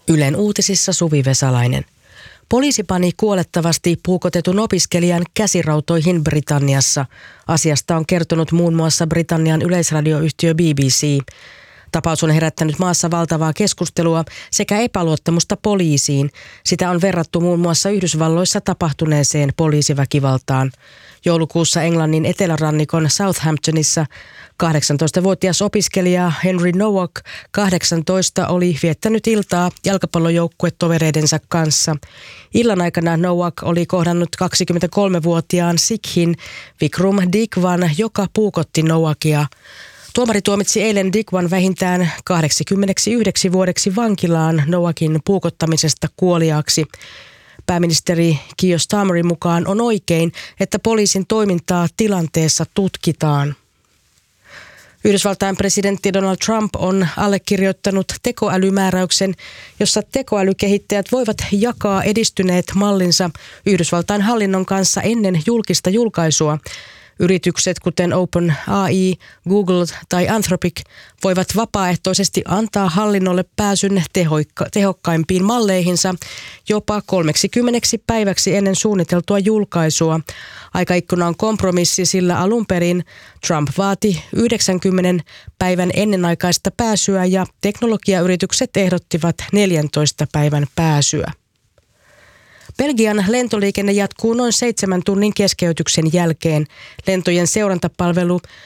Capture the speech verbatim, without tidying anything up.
Ylen uutisissa Suvi Vesalainen. Poliisi pani kuolettavasti puukotetun opiskelijan käsirautoihin Britanniassa. Asiasta on kertonut muun muassa Britannian yleisradioyhtiö B B C. Tapaus on herättänyt maassa valtavaa keskustelua sekä epäluottamusta poliisiin. Sitä on verrattu muun muassa Yhdysvalloissa tapahtuneeseen poliisiväkivaltaan. Joulukuussa Englannin etelärannikon Southamptonissa kahdeksantoistavuotias opiskelija Henry Nowak, kahdeksantoista, oli viettänyt iltaa jalkapallojoukkuetovereidensa kanssa. Illan aikana Nowak oli kohdannut kaksikymmentäkolmevuotiaan Sikhin Vikram Digwan, joka puukotti Nowakia. Tuomari tuomitsi eilen Digwan vähintään kahdeksankymmentäyksi vuodeksi vankilaan Nowakin puukottamisesta kuoliaaksi. Pääministeri Keir Starmerin mukaan on oikein, että poliisin toimintaa tilanteessa tutkitaan. Yhdysvaltain presidentti Donald Trump on allekirjoittanut tekoälymääräyksen, jossa tekoälykehittäjät voivat jakaa edistyneet mallinsa Yhdysvaltain hallinnon kanssa ennen julkista julkaisua. Yritykset kuten OpenAI, Google tai Anthropic voivat vapaaehtoisesti antaa hallinnolle pääsyn tehoikka- tehokkaimpiin malleihinsa jopa kolmeksikymmeneksi päiväksi ennen suunniteltua julkaisua. Aikaikkuna on kompromissi, sillä alun perin Trump vaati yhdeksänkymmentä päivän ennenaikaista pääsyä ja teknologiayritykset ehdottivat neljäntoista päivän pääsyä. Belgian lentoliikenne jatkuu noin seitsemän tunnin keskeytyksen jälkeen. Lentojen seurantapalvelu